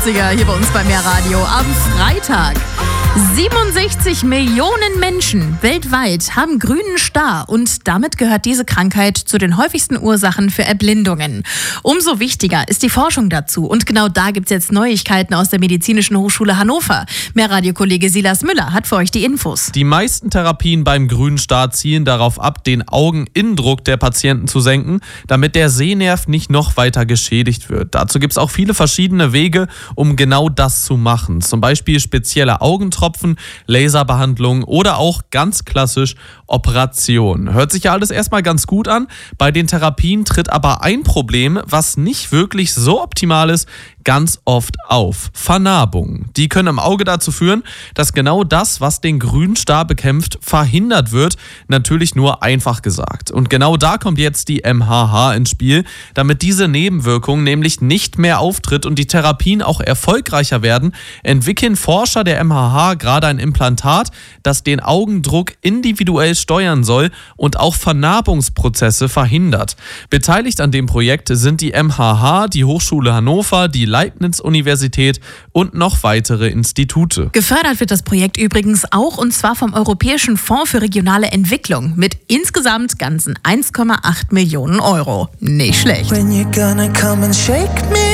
Hier bei uns bei Mehrradio am Freitag. 67 Millionen Menschen weltweit haben grünen Star und damit gehört diese Krankheit zu den häufigsten Ursachen für Erblindungen. Umso wichtiger ist die Forschung dazu und genau da gibt es jetzt Neuigkeiten aus der Medizinischen Hochschule Hannover. Mehrradio-Kollege Silas Müller hat für euch die Infos. Die meisten Therapien beim grünen Star zielen darauf ab, den Augeninnendruck der Patienten zu senken, damit der Sehnerv nicht noch weiter geschädigt wird. Dazu gibt es auch viele verschiedene Wege, um genau das zu machen. Zum Beispiel spezielle Augentropfen, Laserbehandlung oder auch ganz klassisch Operation. Hört sich ja alles erstmal ganz gut an. Bei den Therapien tritt aber ein Problem, was nicht wirklich so optimal ist, ganz oft auf. Vernarbungen. Die können im Auge dazu führen, dass genau das, was den grünen Star bekämpft, verhindert wird. Natürlich nur einfach gesagt. Und genau da kommt jetzt die MHH ins Spiel, damit diese Nebenwirkung nämlich nicht mehr auftritt und die Therapien auch erfolgreicher werden, entwickeln Forscher der MHH gerade ein Implantat, das den Augendruck individuell steuern soll und auch Vernarbungsprozesse verhindert. Beteiligt an dem Projekt sind die MHH, die Hochschule Hannover, die Leibniz-Universität und noch weitere Institute. Gefördert wird das Projekt übrigens auch und zwar vom Europäischen Fonds für regionale Entwicklung mit insgesamt ganzen 1,8 Millionen Euro. Nicht schlecht.